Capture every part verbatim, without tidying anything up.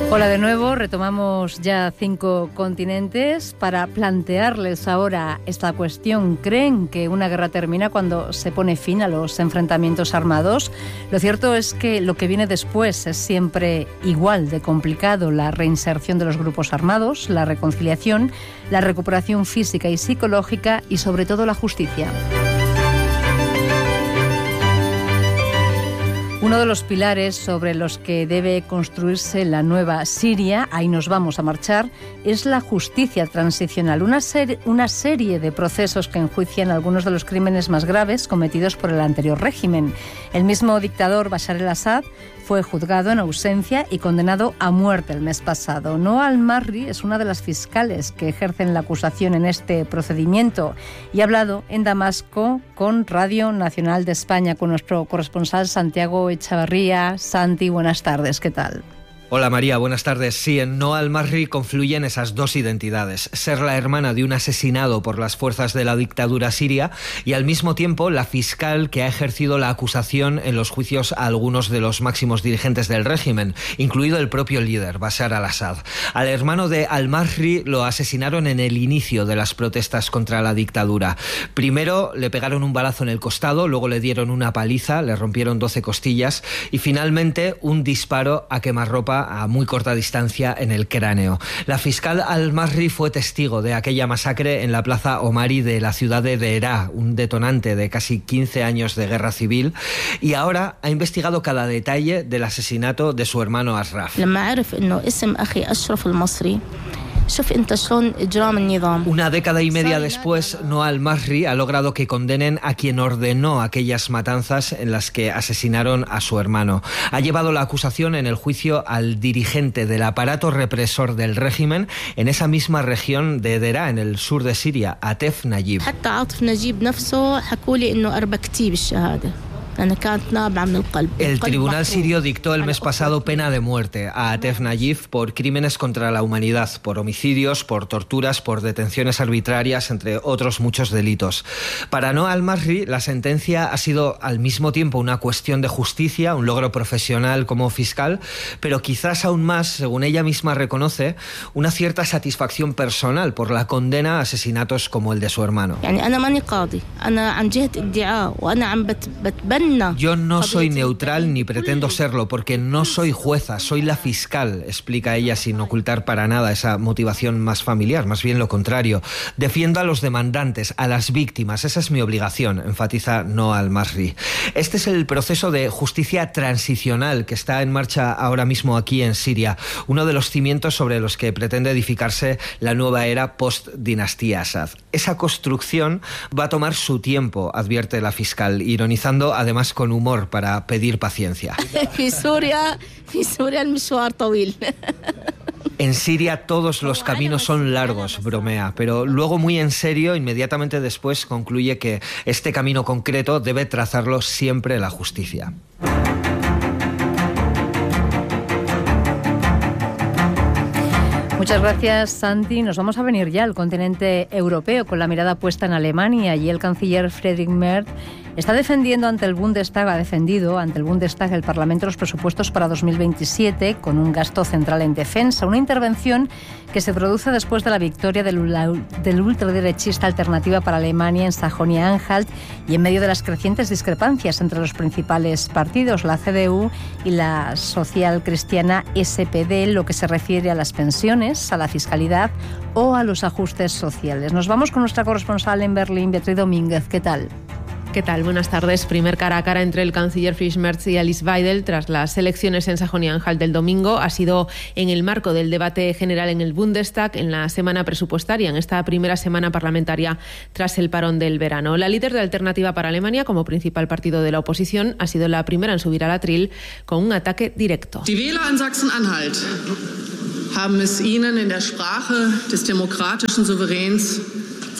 Hola de nuevo, retomamos ya cinco continentes para plantearles ahora esta cuestión. ¿Creen que una guerra termina cuando se pone fin a los enfrentamientos armados? Lo cierto es que lo que viene después es siempre igual de complicado: la reinserción de los grupos armados, la reconciliación, la recuperación física y psicológica y sobre todo la justicia. Uno de los pilares sobre los que debe construirse la nueva Siria, ahí nos vamos a marchar, es la justicia transicional, una, ser, una serie de procesos que enjuician algunos de los crímenes más graves cometidos por el anterior régimen. El mismo dictador Bashar al-Assad fue juzgado en ausencia y condenado a muerte el mes pasado. Noa al-Marri es una de las fiscales que ejercen la acusación en este procedimiento y ha hablado en Damasco con Radio Nacional de España, con nuestro corresponsal Santiago Echavarría. Santi, buenas tardes, ¿qué tal? Hola María, buenas tardes. Sí, en Noa al-Marri confluyen esas dos identidades: ser la hermana de un asesinado por las fuerzas de la dictadura siria y al mismo tiempo la fiscal que ha ejercido la acusación en los juicios a algunos de los máximos dirigentes del régimen, incluido el propio líder, Bashar al-Assad. Al hermano de al-Marri lo asesinaron en el inicio de las protestas contra la dictadura. Primero le pegaron un balazo en el costado, luego le dieron una paliza, le rompieron doce costillas y finalmente un disparo a quemarropa a muy corta distancia en el cráneo. La fiscal al-Marri fue testigo de aquella masacre en la plaza Omari de la ciudad de Deraa, un detonante de casi quince años de guerra civil, y ahora ha investigado cada detalle del asesinato de su hermano Ashraf. Una década y media después, Noa al-Marri ha logrado que condenen a quien ordenó aquellas matanzas en las que asesinaron a su hermano. Ha llevado la acusación en el juicio al dirigente del aparato represor del régimen en esa misma región de Deraa, en el sur de Siria, Atef Najib. El tribunal sirio dictó el mes pasado pena de muerte a Atef Najib por crímenes contra la humanidad, por homicidios, por torturas, por detenciones arbitrarias, entre otros muchos delitos. Para Noa al-Marri, la sentencia ha sido al mismo tiempo una cuestión de justicia, un logro profesional como fiscal, pero quizás aún más, según ella misma reconoce, una cierta satisfacción personal por la condena a asesinatos como el de su hermano. Yo no soy neutral ni pretendo serlo, porque no soy jueza, soy la fiscal, explica ella sin ocultar para nada esa motivación más familiar, más bien lo contrario. Defiendo a los demandantes, a las víctimas, esa es mi obligación, enfatiza Noa al-Marri. Este es el proceso de justicia transicional que está en marcha ahora mismo aquí en Siria, uno de los cimientos sobre los que pretende edificarse la nueva era post-dinastía Assad. Esa construcción va a tomar su tiempo, advierte la fiscal, ironizando además con humor para pedir paciencia. En Siria todos los caminos son largos, bromea, pero luego muy en serio, inmediatamente después concluye que este camino concreto debe trazarlo siempre la justicia. Muchas gracias, Santi. Nos vamos a venir ya al continente europeo con la mirada puesta en Alemania, y el canciller Friedrich Merz está defendiendo ante el Bundestag, ha defendido ante el Bundestag, el Parlamento, los presupuestos para dos mil veintisiete con un gasto central en defensa, una intervención que se produce después de la victoria del, del ultraderechista Alternativa para Alemania en Sajonia-Anhalt y en medio de las crecientes discrepancias entre los principales partidos, la C D U y la socialcristiana S P D, en lo que se refiere a las pensiones, a la fiscalidad o a los ajustes sociales. Nos vamos con nuestra corresponsal en Berlín, Beatriz Domínguez. ¿Qué tal? ¿Qué tal? Buenas tardes. Primer cara a cara entre el canciller Friedrich Merz y Alice Weidel tras las elecciones en Sajonia-Anhalt del domingo ha sido en el marco del debate general en el Bundestag en la semana presupuestaria, en esta primera semana parlamentaria tras el parón del verano. La líder de Alternativa para Alemania, como principal partido de la oposición, ha sido la primera en subir al atril con un ataque directo. Die Wähler en Sachsen-Anhalt haben es ihnen in der Sprache des demokratischen Souveräns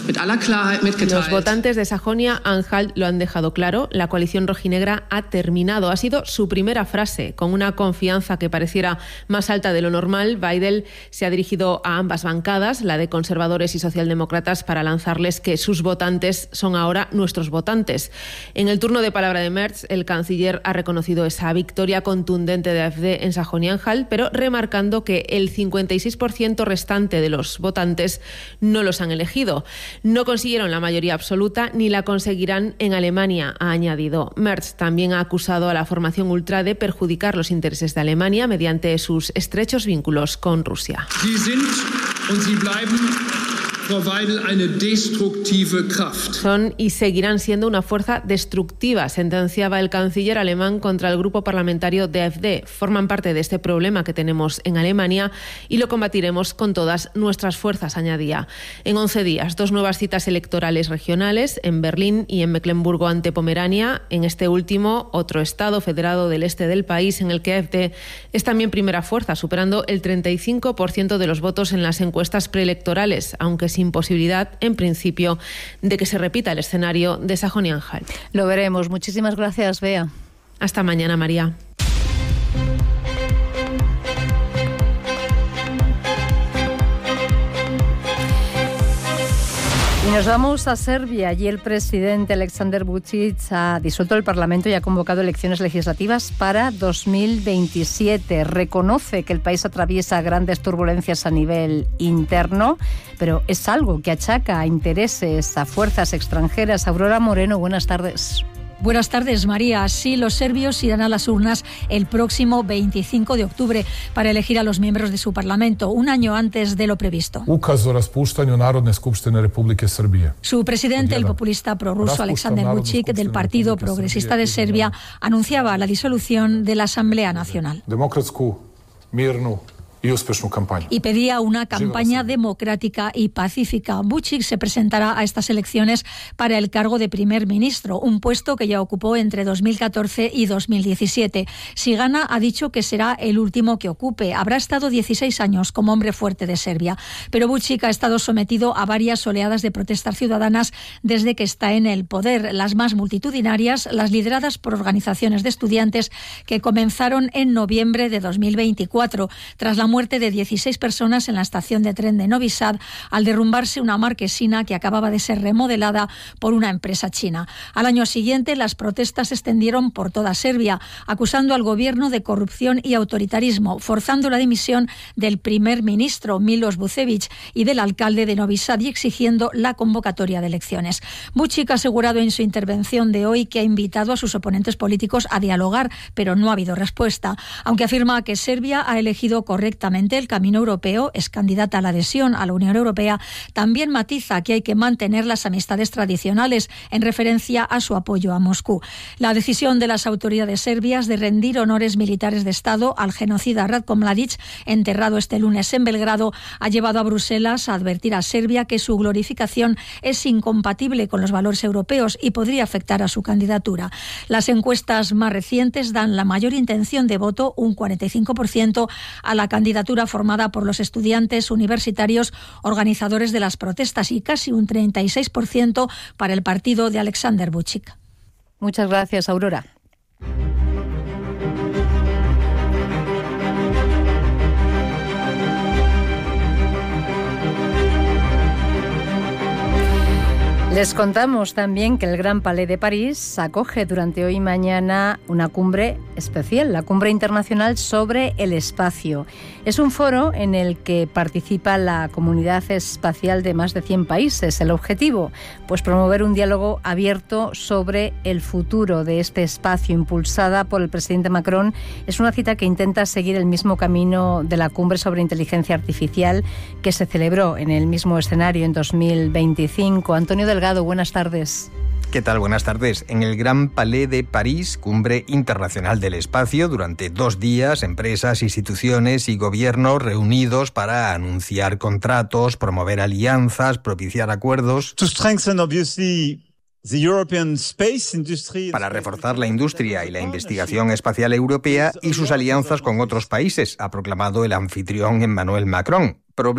Los votantes de Sajonia-Anhalt lo han dejado claro. La coalición rojinegra ha terminado. Ha sido su primera frase. Con una confianza que pareciera más alta de lo normal, Weidel se ha dirigido a ambas bancadas, la de conservadores y socialdemócratas, para lanzarles que sus votantes son ahora nuestros votantes. En el turno de palabra de Merz, el canciller ha reconocido esa victoria contundente de AfD en Sajonia-Anhalt, pero remarcando que el cincuenta y seis por ciento restante de los votantes no los han elegido. No consiguieron la mayoría absoluta ni la conseguirán en Alemania, ha añadido. Merz también ha acusado a la formación ultra de perjudicar los intereses de Alemania mediante sus estrechos vínculos con Rusia. Sie sind und sie bleiben, Frau Weidel, eine destruktive Kraft. Son y seguirán siendo una fuerza destructiva, sentenciaba el canciller alemán contra el grupo parlamentario de AfD. Forman parte de este problema que tenemos en Alemania y lo combatiremos con todas nuestras fuerzas, añadía. En once días, dos nuevas citas electorales regionales en Berlín y en Mecklemburgo ante Pomerania. En este último, otro estado federado del este del país en el que AfD es también primera fuerza, superando el treinta y cinco por ciento de los votos en las encuestas preelectorales, aunque sin posibilidad, en principio, de que se repita el escenario de Sajonia-Anhalt. Lo veremos. Muchísimas gracias, Bea. Hasta mañana, María. Y nos vamos a Serbia. Allí el presidente Aleksandar Vučić ha disuelto el Parlamento y ha convocado elecciones legislativas para dos mil veintisiete. Reconoce que el país atraviesa grandes turbulencias a nivel interno, pero es algo que achaca a intereses, a fuerzas extranjeras. Aurora Moreno, buenas tardes. Buenas tardes, María. Sí, los serbios irán a las urnas el próximo veinticinco de octubre para elegir a los miembros de su parlamento, un año antes de lo previsto. Ukaz o raspuštanju Narodne skupštine Republike Srbije. Su presidente, el populista prorruso Aleksandar Vučić, del Partido Progresista de Serbia, anunciaba la disolución de la Asamblea Nacional. Demokratsku, mirnu y uspešnu campaña. Y pedía una campaña democrática y pacífica. Vučić se presentará a estas elecciones para el cargo de primer ministro, un puesto que ya ocupó entre dos mil catorce y dos mil diecisiete. Si gana, ha dicho que será el último que ocupe. Habrá estado dieciséis años como hombre fuerte de Serbia. Pero Vučić ha estado sometido a varias oleadas de protestas ciudadanas desde que está en el poder. Las más multitudinarias, las lideradas por organizaciones de estudiantes, que comenzaron en noviembre de dos mil veinticuatro, tras la muerte de dieciséis personas en la estación de tren de Novi Sad al derrumbarse una marquesina que acababa de ser remodelada por una empresa china. Al año siguiente, las protestas se extendieron por toda Serbia, acusando al gobierno de corrupción y autoritarismo, forzando la dimisión del primer ministro Miloš Vučević y del alcalde de Novi Sad y exigiendo la convocatoria de elecciones. Vučić ha asegurado en su intervención de hoy que ha invitado a sus oponentes políticos a dialogar, pero no ha habido respuesta, aunque afirma que Serbia ha elegido correctamente el camino europeo, es candidata a la adhesión a la Unión Europea. También matiza que hay que mantener las amistades tradicionales en referencia a su apoyo a Moscú. La decisión de las autoridades serbias de rendir honores militares de Estado al genocida Ratko Mladić, enterrado este lunes en Belgrado, ha llevado a Bruselas a advertir a Serbia que su glorificación es incompatible con los valores europeos y podría afectar a su candidatura. Las encuestas más recientes dan la mayor intención de voto, un cuarenta y cinco por ciento, a la candidatura formada por los estudiantes universitarios organizadores de las protestas y casi un treinta y seis por ciento para el partido de Aleksandar Vučić. Muchas gracias, Aurora. Les contamos también que el Gran Palais de París acoge durante hoy y mañana una cumbre especial, la Cumbre Internacional sobre el Espacio. Es un foro en el que participa la comunidad espacial de más de cien países. El objetivo, pues promover un diálogo abierto sobre el futuro de este espacio, impulsada por el presidente Macron. Es una cita que intenta seguir el mismo camino de la Cumbre sobre Inteligencia Artificial que se celebró en el mismo escenario en dos mil veinticinco. Antonio Delgado, buenas tardes. ¿Qué tal? Buenas tardes. En el Gran Palais de París, Cumbre Internacional del Espacio, durante dos días, empresas, instituciones y gobiernos reunidos para anunciar contratos, promover alianzas, propiciar acuerdos. To strengthen, obviously, the European space industry. Para reforzar la industria y la investigación espacial europea y sus alianzas con otros países, ha proclamado el anfitrión Emmanuel Macron. Problema: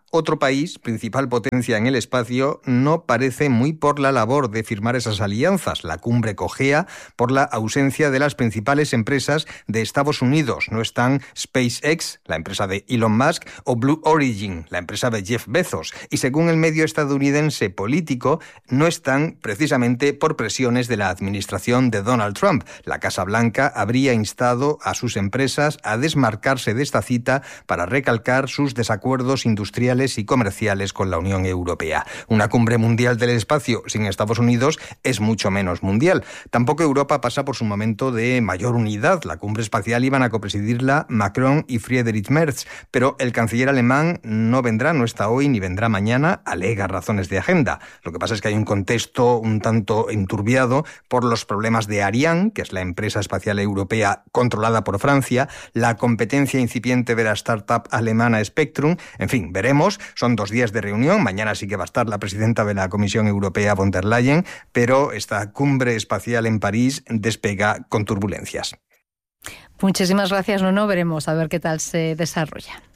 Otro país, principal potencia en el espacio, no parece muy por la labor de firmar esas alianzas. La cumbre cojea por la ausencia de las principales empresas de Estados Unidos. No están SpaceX, la empresa de Elon Musk, o Blue Origin, la empresa de Jeff Bezos. Y según el medio estadounidense Político, no están precisamente por presiones de la administración de Donald Trump. La Casa Blanca habría instado a sus empresas a desmarcarse de esta cita para recalcar sus desacuerdos industriales y comerciales con la Unión Europea. Una cumbre mundial del espacio sin Estados Unidos es mucho menos mundial. Tampoco Europa pasa por su momento de mayor unidad. La cumbre espacial iban a copresidirla Macron y Friedrich Merz, pero el canciller alemán no vendrá, no está hoy ni vendrá mañana, alega razones de agenda. Lo que pasa es que hay un contexto un tanto enturbiado por los problemas de Ariane, que es la empresa espacial europea controlada por Francia, la competencia incipiente de la startup alemana Spectrum. En fin, veremos. Son dos días de reunión. Mañana sí que va a estar la presidenta de la Comisión Europea, von der Leyen, pero esta cumbre espacial en París despega con turbulencias. Muchísimas gracias, Nuno. Veremos a ver qué tal se desarrolla.